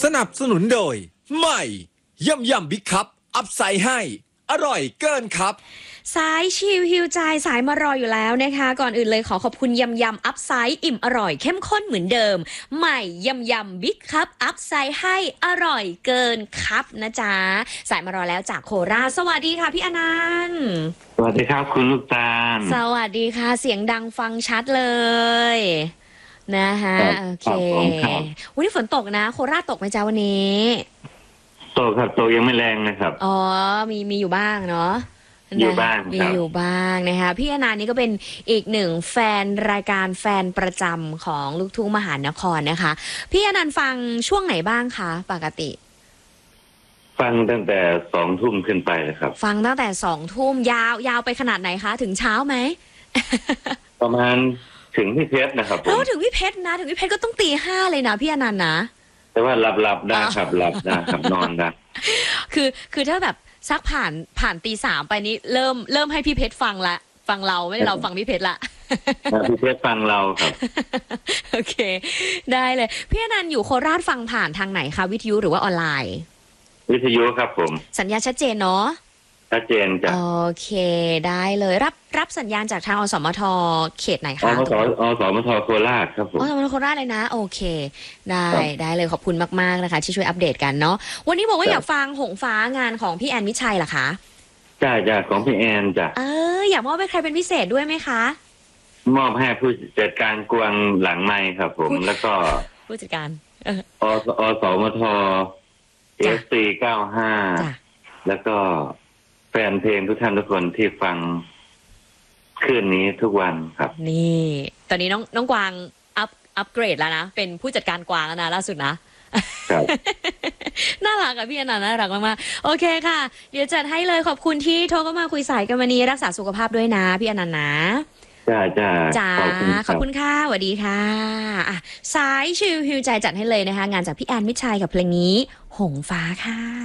สนับสนุนโดยใหม่ยำบิ๊กคัพอัพไซด์ให้อร่อยเกินครับสายชิลฮิวใจสายมารออยู่แล้วนะคะก่อนอื่นเลยขอขอบคุณยำอัพไซด์อิ่มอร่อยเข้มข้นเหมือนเดิมใหม่ยำบิ๊กคัพอัพไซด์ให้อร่อยเกินครับนะจ๊ะสายมารอแล้วจากโคราชสวัสดีค่ะพี่อนันต์สวัสดีครับคุณลูกตาลสวัสดีค่ะเสียงดังฟังชัดเลยนะคะโอเควันนี้ฝนตกนะโคราชตกไหมจ๊ะวันนี้ตกครับตกยังไม่แรงนะครับอ๋อมีอยู่บ้างเนาะอยู่บ้างมีอยู่บ้างนะคะพี่อนันต์นี่ก็เป็นอีกหนึ่งแฟนรายการแฟนประจำของลูกทุ่งมหานครนะคะพี่อนันต์ฟังช่วงไหนบ้างคะปกติฟังตั้งแต่2 ทุ่มขึ้นไปเลยครับฟังตั้งแต่2 ทุ่มยาวไปขนาดไหนคะถึงเช้าไหมประมาณถึงพี่เพชรนะครับแล้วถึงพี่เพชรนะถึงพี่เพชรก็ต้องตี 5เลยนะพี่อนันต์นะแต่ว่าหลับได้ครับหลับได้ครับนอนได้คือถ้าแบบซักผ่านตี 3ไปนี้เริ่มให้พี่เพชรฟังละฟังเราไม่ได้เราฟังพี่เพชรละพี่เพชรฟังเราครับโอเคได้เลยพี่อนันต์อยู่โคราชฟังผ่านทางไหนคะวิทยุหรือว่าออนไลน์วิทยุครับผมสัญญาณชัดเจนเนาะชัดเจนจ้ะโอเคได้เลยรับสัญญาณจากทางอสมทเขตไหนคะอสมทโคราชครับผมอสมทโคราชเลยนะโอเคได้เลยขอบคุณมากๆนะคะที่ช่วยอัปเดตกันเนาะวันนี้บอกว่าอยากฟังหงฟ้างานของพี่แอนมิชัยเหรอคะจ้ะของพี่แอนจ้ะอยากมอบให้ใครเป็นพิเศษด้วยไหมคะมอบให้ผู้จัดการกวางหลังไมค์ครับผมแล้วก็ผู้จัดการอสมทFC95แล้วก็แฟนเพลงทุกท่านทุกคนที่ฟังคืนนี้ทุกวันครับนี่ตอนนี้น้องกวางอัปเกรดแล้วนะเป็นผู้จัดการกวางแล้วนะล่าสุดนะครับน่ารักอะพี่อนันต์น่ารักมากๆโอเคค่ะเดี๋ยวจัดให้เลยขอบคุณที่โทรเข้ามาคุยสายกันวันนี้รักษาสุขภาพด้วยนะพี่อนันต์นะจ้าขอบคุณค่ะสวัสดีค่ะสายชิลฮิวใจจัดให้เลยนะคะงานจากพี่แอนมิชัยกับเพลงนี้หงฟ้าค่ะ